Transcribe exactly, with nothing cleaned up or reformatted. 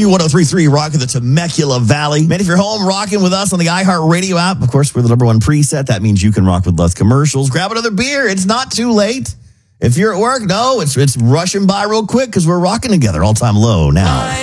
W one oh three point three rocking the Temecula Valley. Man, if you're home rocking with us on the iHeartRadio app, of course, we're the number one preset. That means you can rock with less commercials. Grab another beer. It's not too late. If you're at work, no, it's it's rushing by real quick because we're rocking together all time low now.